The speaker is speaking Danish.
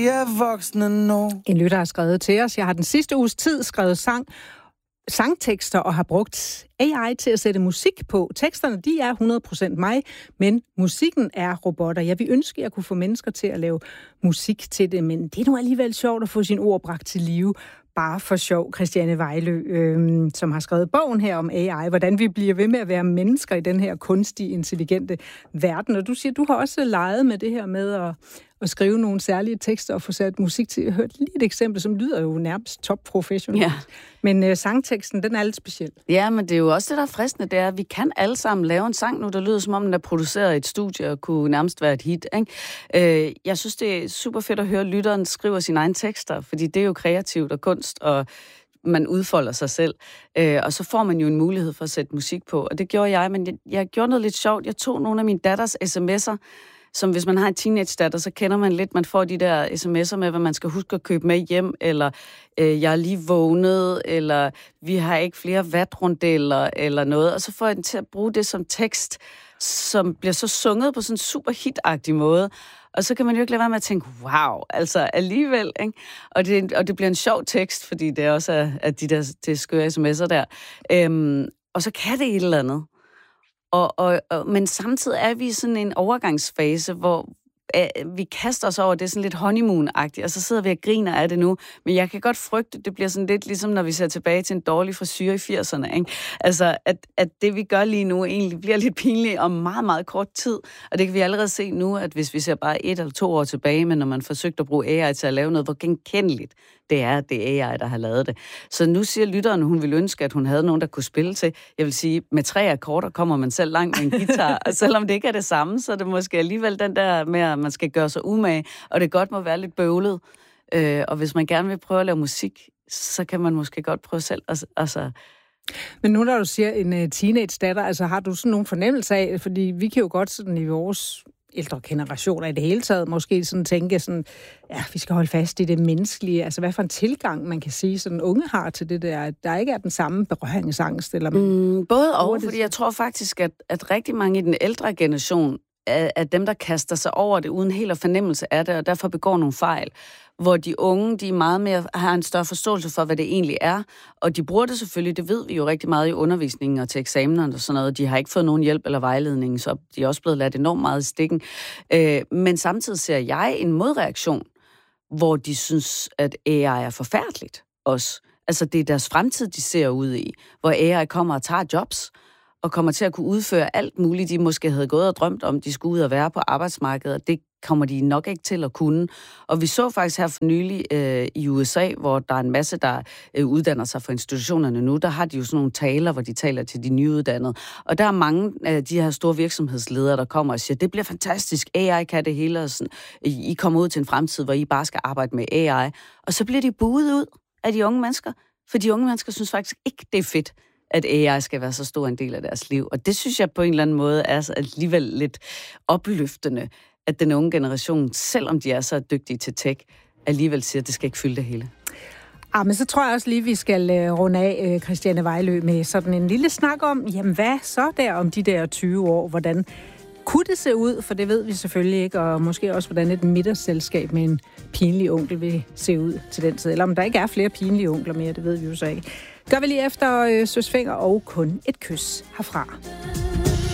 Jeg er voksne nu. En lytter har skrevet til os. Jeg har den sidste uges tid skrevet sangtekster og har brugt AI til at sætte musik på. Teksterne, de er 100% mig, men musikken er robotter. Jeg vil ønske, at jeg kunne få mennesker til at lave musik til det, men det er nu alligevel sjovt at få sine ord bragt til live. Bare for sjov, Christiane Vejlø, som har skrevet bogen her om AI, hvordan vi bliver ved med at være mennesker i den her kunstige, intelligente verden. Og du siger, du har også leget med det her med at skrive nogle særlige tekster og få sat musik til. Jeg hørte lige et eksempel, som lyder jo nærmest topprofessionelt. Ja. Men sangteksten, den er lidt speciel. Ja, men det er jo også det, der er fristende, det er, at vi kan alle sammen lave en sang nu, der lyder som om, den er produceret i et studie og kunne nærmest være et hit. Ikke? Jeg synes, det er super fedt at høre, at lytteren skriver sine egne tekster, fordi det er jo kreativt og kunst, og man udfolder sig selv. Og så får man jo en mulighed for at sætte musik på. Og det gjorde jeg, men jeg gjorde noget lidt sjovt. Jeg tog nogle af min datters sms'er, som hvis man har en teenage-datter, så kender man lidt, man får de der sms'er med, hvad man skal huske at købe med hjem, eller jeg er lige vågnet, eller vi har ikke flere vatrundeller, eller noget. Og så får jeg den til at bruge det som tekst, som bliver så sunget på sådan en super hit-agtig måde. Og så kan man jo ikke lade være med at tænke, wow, altså alligevel, ikke? Og det bliver en sjov tekst, fordi det også er de der det skøre sms'er der. Og så kan det et eller andet. Men samtidig er vi i sådan en overgangsfase, hvor vi kaster os over, det er sådan lidt honeymoon-agtigt, og så sidder vi og griner af det nu. Men jeg kan godt frygte, det bliver sådan lidt ligesom, når vi ser tilbage til en dårlig frisyr i 80'erne. Ikke? Altså, at det vi gør lige nu egentlig bliver lidt pinligt om meget, meget kort tid. Og det kan vi allerede se nu, at hvis vi ser bare 1 eller 2 år tilbage, men når man forsøgte at bruge AI til at lave noget, hvor genkendeligt det er AI, der har lavet det. Så nu siger lytteren, hun ville ønske, at hun havde nogen, der kunne spille til. Jeg vil sige, med 3 akkorder kommer man selv langt med en guitar, og selvom det ikke er det samme, så er det måske alligevel den der med, at man skal gøre sig umage, og det godt må være lidt bøvlet. Og hvis man gerne vil prøve at lave musik, så kan man måske godt prøve selv. Altså. Men nu når du siger en teenage-datter, altså har du sådan nogle fornemmelser af, fordi vi kan jo godt sådan i vores ældre generationer i det hele taget måske sådan tænke sådan, ja, vi skal holde fast i det menneskelige. Altså, hvad for en tilgang, man kan sige, sådan unge har til det der, at der ikke er den samme berøringsangst? Eller både og, fordi jeg tror faktisk, at rigtig mange i den ældre generation er dem, der kaster sig over det uden helt at fornemmelse af det, og derfor begår nogle fejl. Hvor de unge, de meget mere har en større forståelse for, hvad det egentlig er. Og de bruger det selvfølgelig, det ved vi jo rigtig meget i undervisningen og til eksamenerne og sådan noget. De har ikke fået nogen hjælp eller vejledning, så de er også blevet ladt enormt meget i stikken. Men samtidig ser jeg en modreaktion, hvor de synes, at AI er forfærdeligt også. Altså det er deres fremtid, de ser ud i, hvor AI kommer og tager jobs, og kommer til at kunne udføre alt muligt, de måske havde gået og drømt om, de skulle ud og være på arbejdsmarkedet. Det kommer de nok ikke til at kunne. Og vi så faktisk her for nylig i USA, hvor der er en masse, der uddanner sig for institutionerne nu, der har de jo sådan nogle taler, hvor de taler til de nyuddannede. Og der er mange af de her store virksomhedsledere, der kommer og siger, det bliver fantastisk, AI kan det hele, og sådan, I kommer ud til en fremtid, hvor I bare skal arbejde med AI. Og så bliver de buet ud af de unge mennesker, for de unge mennesker synes faktisk ikke, det er fedt, at AI skal være så stor en del af deres liv. Og det synes jeg på en eller anden måde er alligevel lidt opløftende, at den unge generation, selvom de er så dygtige til tech, alligevel siger, at det skal ikke fylde det hele. Men så tror jeg også lige, vi skal runde af, Christiane Vejlø, med sådan en lille snak om, jamen hvad så der om de der 20 år? Hvordan kunne det se ud? For det ved vi selvfølgelig ikke, og måske også, hvordan et middagsselskab med en pinlig onkel vil se ud til den tid. Eller om der ikke er flere pinlige onkler mere, det ved vi jo så ikke. Gør vi lige efter Søs Fenger og Kun et kys herfra.